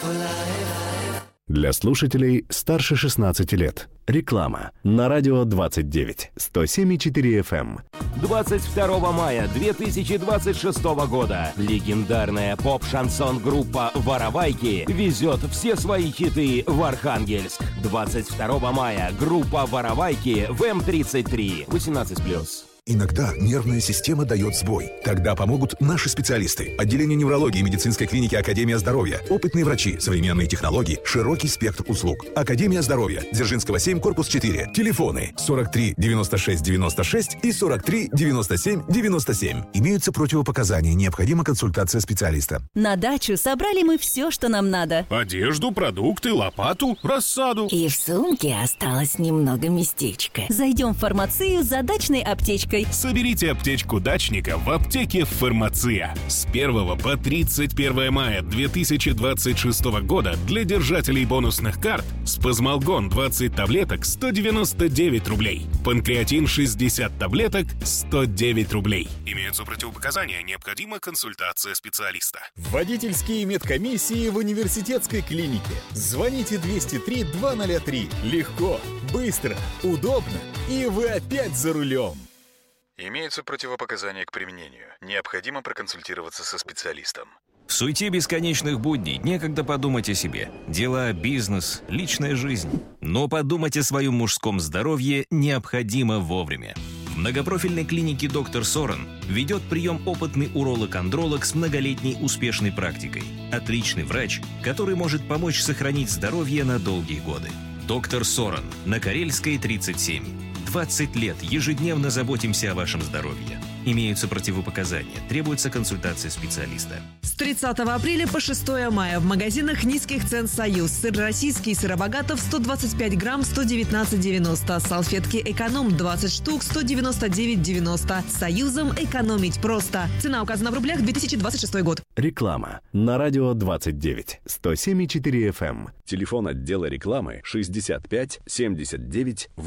Для слушателей старше 16 лет. Реклама. На радио 29. 107,4 FM. 22 мая 2026 года легендарная поп-шансон-группа «Воровайки» везет все свои хиты в Архангельск. 22 мая группа «Воровайки» в М33. 18+. Иногда нервная система дает сбой. Тогда помогут наши специалисты. Отделение неврологии медицинской клиники «Академия здоровья». Опытные врачи, современные технологии, широкий спектр услуг. «Академия здоровья». Дзержинского 7, корпус 4. Телефоны 43 96 96 и 43 97 97. Имеются противопоказания. Необходима консультация специалиста. На дачу собрали мы все, что нам надо. Одежду, продукты, лопату, рассаду. И в сумке осталось немного местечка. Зайдем в фармацию за дачной аптечкой. Соберите аптечку дачника в аптеке «Фармация». С 1 по 31 мая 2026 года для держателей бонусных карт спазмолгон 20 таблеток 199 рублей. Панкреатин 60 таблеток 109 рублей. Имеются противопоказания, необходима консультация специалиста. Водительские медкомиссии в университетской клинике. Звоните 203-203. Легко, быстро, удобно, и вы опять за рулем. Имеются противопоказания к применению. Необходимо проконсультироваться со специалистом. В суете бесконечных будней некогда подумать о себе. Дела, бизнес, личная жизнь. Но подумать о своем мужском здоровье необходимо вовремя. В многопрофильной клинике «Доктор Сорен» ведет прием опытный уролог-андролог с многолетней успешной практикой. Отличный врач, который может помочь сохранить здоровье на долгие годы. «Доктор Сорен» на Карельской, 37. 20 лет ежедневно заботимся о вашем здоровье. Имеются противопоказания. Требуется консультация специалиста. С 30 апреля по 6 мая в магазинах низких цен «Союз». Сыр российский Сыробогатов 125 грамм 119,90. Салфетки «Эконом» 20 штук 199,90. С «Союзом» экономить просто. Цена указана в рублях, 2026 год. Реклама. На радио 29. 107,4 FM. Телефон отдела рекламы 65 79 80.